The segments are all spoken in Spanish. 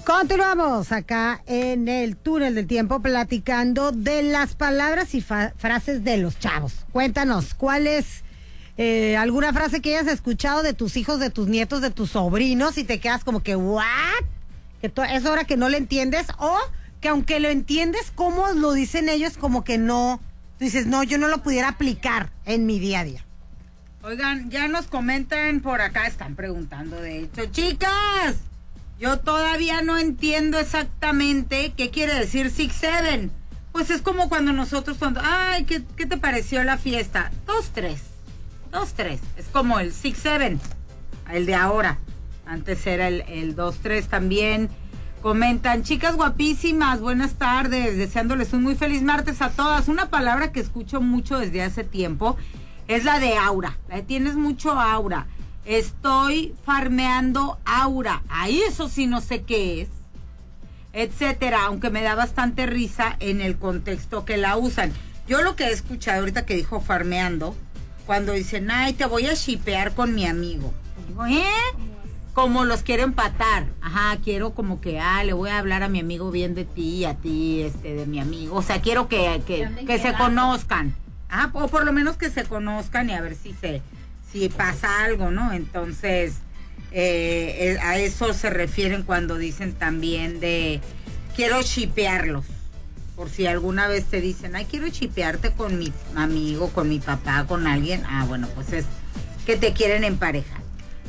Continuamos acá en el túnel del tiempo platicando de las palabras y frases de los chavos. Cuéntanos, ¿cuál es alguna frase que hayas escuchado de tus hijos, de tus nietos, de tus sobrinos y te quedas como que, ¿what? Que es hora que no le entiendes, o que aunque lo entiendes, ¿cómo lo dicen ellos? Como que no, tú dices, no, yo no lo pudiera aplicar en mi día a día. Oigan, ya nos comentan por acá, están preguntando de hecho, chicas, yo todavía no entiendo exactamente qué quiere decir 6-7. Pues es como cuando nosotros, ay, ¿qué te pareció la fiesta? 2-3, es como el 6-7, el de ahora. Antes era el 2-3 también. Comentan, chicas guapísimas, buenas tardes, deseándoles un muy feliz martes a todas. Una palabra que escucho mucho desde hace tiempo es la de aura. Tienes mucho aura. Estoy farmeando aura. Ahí eso sí no sé qué es, etcétera, aunque me da bastante risa en el contexto que la usan. Yo lo que he escuchado ahorita que dijo farmeando, cuando dicen, ay, te voy a shipear con mi amigo. Digo, como los quiero empatar. Ajá, quiero como que, le voy a hablar a mi amigo bien de ti y a ti, de mi amigo. O sea, quiero que se conozcan. Ajá, o por lo menos que se conozcan y a ver si pasa algo, ¿no? Entonces, a eso se refieren cuando dicen también de, quiero shipearlos. Por si alguna vez te dicen, ay, quiero shipearte con mi amigo, con mi papá, con alguien. Bueno, pues es que te quieren emparejar.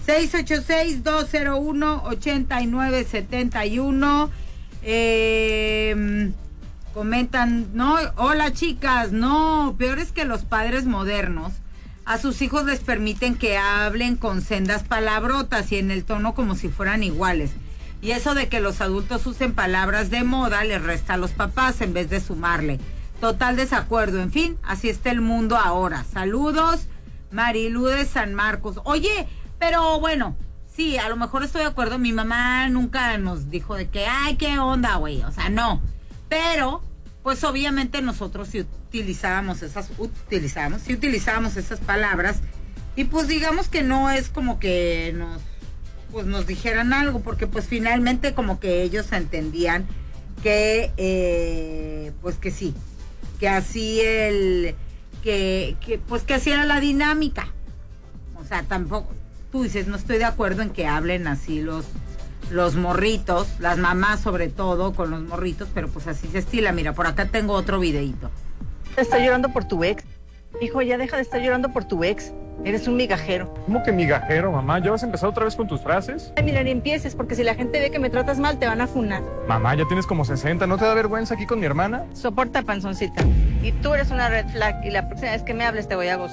686-201-8971. Comentan, no, hola chicas, no, peor es que los padres modernos a sus hijos les permiten que hablen con sendas palabrotas y en el tono como si fueran iguales. Y eso de que los adultos usen palabras de moda les resta a los papás en vez de sumarle. Total desacuerdo, en fin, así está el mundo ahora. Saludos, Marilú de San Marcos. Oye, pero bueno, sí, a lo mejor estoy de acuerdo. Mi mamá nunca nos dijo de que, ay, qué onda, güey. O sea, no. Pero, pues obviamente nosotros sí utilizábamos esas palabras. Y pues digamos que no es como que nos dijeran algo, porque pues finalmente como que ellos entendían que, pues que sí, que así pues que así era la dinámica. O sea, tampoco, tú dices, no estoy de acuerdo en que hablen así los morritos, las mamás sobre todo con los morritos, pero pues así se estila. Mira, por acá tengo otro videíto. Estoy llorando por tu ex. Hijo, ya deja de estar llorando por tu ex. Eres un migajero. ¿Cómo que migajero, mamá? ¿Ya vas a empezar otra vez con tus frases? Ay, mira, ni empieces, porque si la gente ve que me tratas mal, te van a funar. Mamá, ya tienes como 60, ¿no te da vergüenza aquí con mi hermana? Soporta, panzoncita. Y tú eres una red flag, y la próxima vez que me hables te voy a gozar.